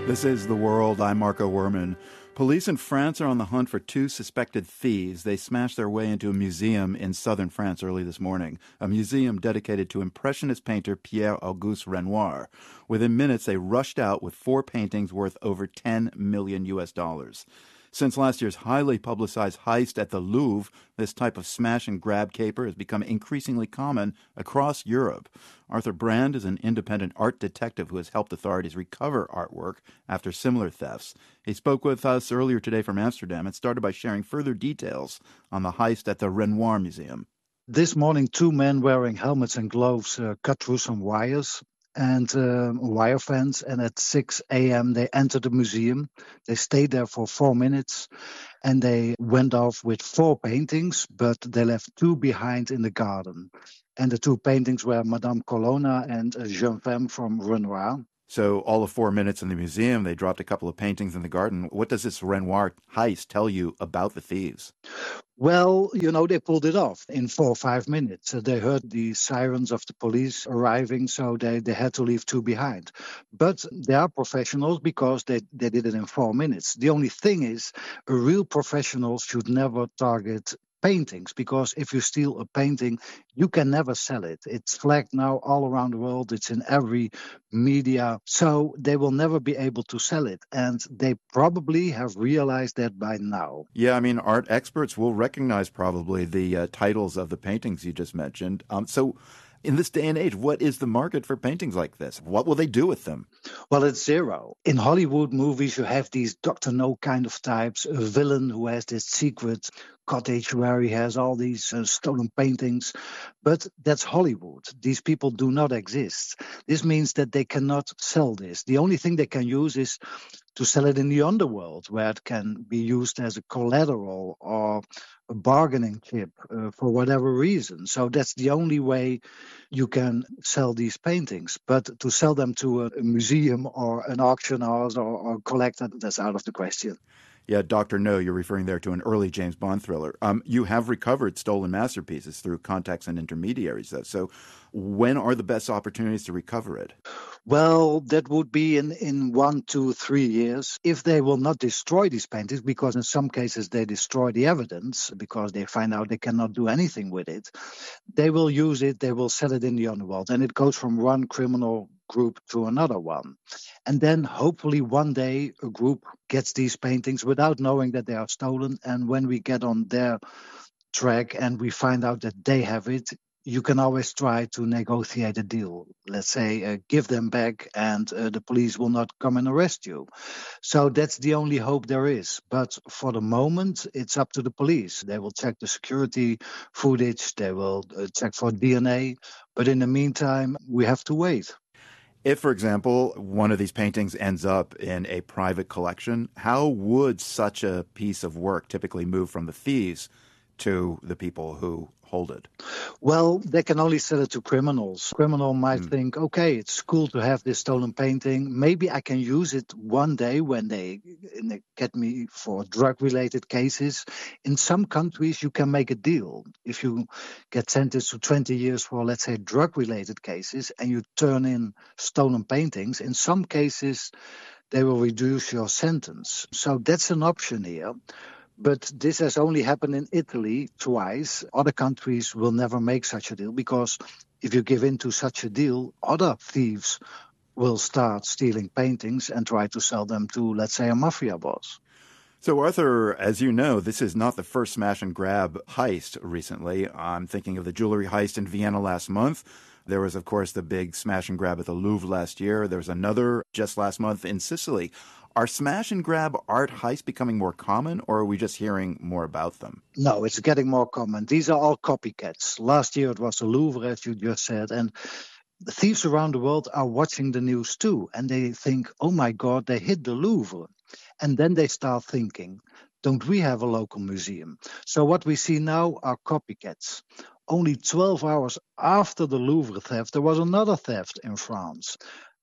This is The World. I'm Marco Werman. Police in France are on the hunt for two suspected thieves. They smashed their way into a museum in southern France early this morning, a museum dedicated to Impressionist painter Pierre-Auguste Renoir. Within minutes, they rushed out with four paintings worth over $10 million US. Since last year's highly publicized heist at the Louvre, this type of smash-and-grab caper has become increasingly common across Europe. Arthur Brand is an independent art detective who has helped authorities recover artwork after similar thefts. He spoke with us earlier today from Amsterdam and started by sharing further details on the heist at the Renoir Museum. This morning, two men wearing helmets and gloves cut through some wires and wire fence, and at 6 a.m. they entered the museum. They stayed there for 4 minutes, and they went off with four paintings, but they left two behind in the garden. And the two paintings were Madame Colonna and Jeune Femme from Renoir. So all of 4 minutes in the museum, they dropped a couple of paintings in the garden. What does this Renoir heist tell you about the thieves? Well, they pulled it off in 4 or 5 minutes. They heard the sirens of the police arriving, so they had to leave two behind. But they are professionals because they did it in 4 minutes. The only thing is, a real professional should never target paintings, because if you steal a painting, you can never sell it. It's flagged now all around the world. It's in every media. So they will never be able to sell it. And they probably have realized that by now. Yeah, I mean, art experts will recognize probably the titles of the paintings you just mentioned. So in this day and age, what is the market for paintings like this? What will they do with them? Well, it's zero. In Hollywood movies, you have these Dr. No kind of types, a villain who has this secret cottage where he has all these stolen paintings. But that's Hollywood. These people do not exist. This means that they cannot sell this. The only thing they can use is to sell it in the underworld, where it can be used as a collateral or a bargaining chip for whatever reason. So that's the only way you can sell these paintings. But to sell them to a museum or an auction house or collector, that's out of the question. Yeah, Dr. No, you're referring there to an early James Bond thriller. You have recovered stolen masterpieces through contacts and intermediaries, though. So when are the best opportunities to recover it? Well, that would be in 1 to 3 years. If they will not destroy these paintings, because in some cases they destroy the evidence because they find out they cannot do anything with it, they will use it, they will sell it in the underworld. And it goes from one criminal group to another one. And then hopefully one day a group gets these paintings without knowing that they are stolen. And when we get on their track and we find out that they have it, you can always try to negotiate a deal. Let's say, give them back and the police will not come and arrest you. So that's the only hope there is. But for the moment, it's up to the police. They will check the security footage. They will check for DNA. But in the meantime, we have to wait. If, for example, one of these paintings ends up in a private collection, how would such a piece of work typically move from the thieves to the people who hold it? Well, they can only sell it to criminals. Criminal might think, okay, it's cool to have this stolen painting. Maybe I can use it one day when they get me for drug-related cases. In some countries, you can make a deal. If you get sentenced to 20 years for, let's say, drug-related cases, and you turn in stolen paintings, in some cases, they will reduce your sentence. So that's an option here. But this has only happened in Italy twice. Other countries will never make such a deal, because if you give in to such a deal, other thieves will start stealing paintings and try to sell them to, let's say, a mafia boss. So, Arthur, as you know, this is not the first smash and grab heist recently. I'm thinking of the jewelry heist in Vienna last month. There was, of course, the big smash and grab at the Louvre last year. There was another just last month in Sicily. Are smash and grab art heists becoming more common, or are we just hearing more about them? No, it's getting more common. These are all copycats. Last year it was the Louvre, as you just said, and the thieves around the world are watching the news too, and they think, oh my God, they hit the Louvre. And then they start thinking, don't we have a local museum? So what we see now are copycats. Only 12 hours after the Louvre theft, there was another theft in France.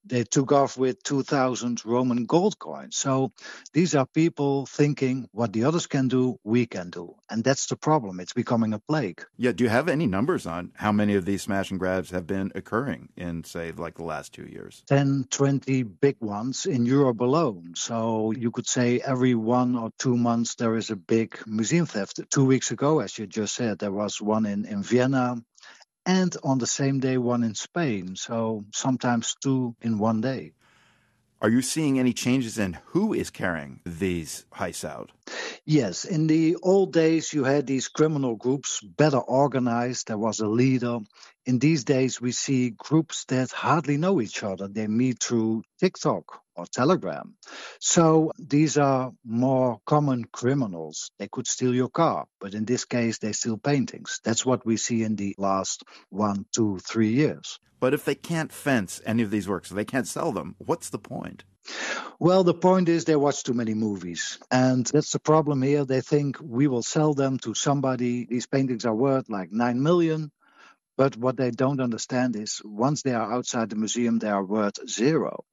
they took off with 2,000 Roman gold coins. So these are people thinking what the others can do, we can do. And that's the problem. It's becoming a plague. Yeah, do you have any numbers on how many of these smash and grabs have been occurring in, say, like the last 2 years? 10, 20 big ones in Europe alone. So you could say every 1 or 2 months there is a big museum theft. 2 weeks ago, as you just said, there was one in Vienna. And on the same day, one in Spain. So sometimes 2 in 1 day. Are you seeing any changes in who is carrying these heists out? Yes, in the old days, you had these criminal groups better organized. There was a leader. In these days, we see groups that hardly know each other. They meet through TikTok or Telegram. So these are more common criminals. They could steal your car, but in this case, they steal paintings. That's what we see in the last 1, 2, 3 years. But if they can't fence any of these works, if they can't sell them, what's the point? Well, the point is they watch too many movies. And that's the problem here. They think we will sell them to somebody. These paintings are worth like 9 million. But what they don't understand is once they are outside the museum, they are worth 0.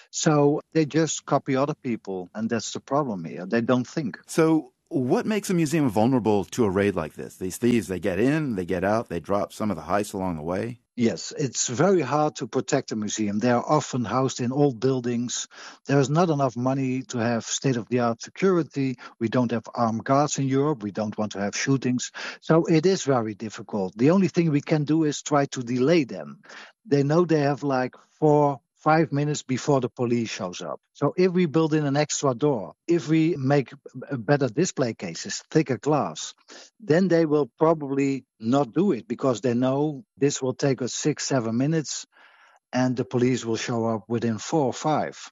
So they just copy other people. And that's the problem here. They don't think. So what makes a museum vulnerable to a raid like this? These thieves, they get in, they get out, they drop some of the heists along the way? Yes, it's very hard to protect a museum. They are often housed in old buildings. There is not enough money to have state-of-the-art security. We don't have armed guards in Europe. We don't want to have shootings. So it is very difficult. The only thing we can do is try to delay them. They know they have like 4-5 minutes before the police shows up. So if we build in an extra door, if we make better display cases, thicker glass, then they will probably not do it because they know this will take us 6-7 minutes and the police will show up within 4 or 5.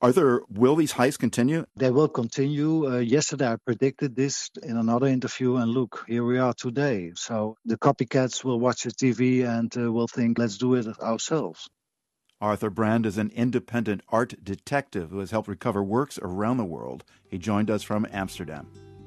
Will these heists continue? They will continue. Yesterday I predicted this in another interview, and look, here we are today. So the copycats will watch the TV and will think, let's do it ourselves. Arthur Brand is an independent art detective who has helped recover works around the world. He joined us from Amsterdam.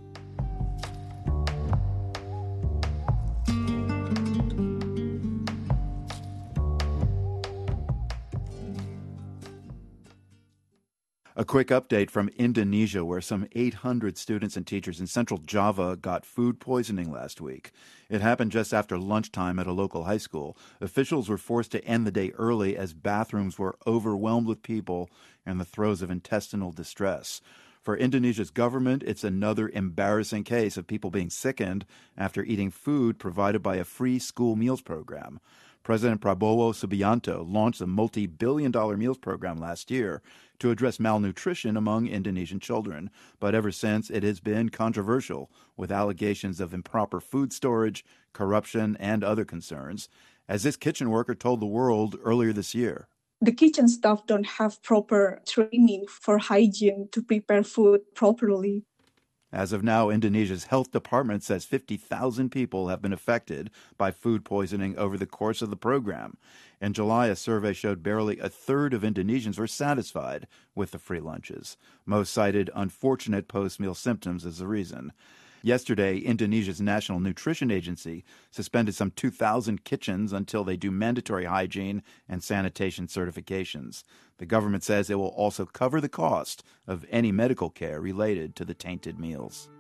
A quick update from Indonesia, where some 800 students and teachers in central Java got food poisoning last week. It happened just after lunchtime at a local high school. Officials were forced to end the day early as bathrooms were overwhelmed with people in the throes of intestinal distress. For Indonesia's government, it's another embarrassing case of people being sickened after eating food provided by a free school meals program. President Prabowo Subianto launched a multi-billion-dollar meals program last year to address malnutrition among Indonesian children. But ever since, it has been controversial, with allegations of improper food storage, corruption, and other concerns, as this kitchen worker told the world earlier this year. The kitchen staff don't have proper training for hygiene to prepare food properly. As of now, Indonesia's health department says 50,000 people have been affected by food poisoning over the course of the program. In July, a survey showed barely a third of Indonesians were satisfied with the free lunches. Most cited unfortunate post-meal symptoms as the reason. Yesterday, Indonesia's National Nutrition Agency suspended some 2,000 kitchens until they do mandatory hygiene and sanitation certifications. The government says it will also cover the cost of any medical care related to the tainted meals.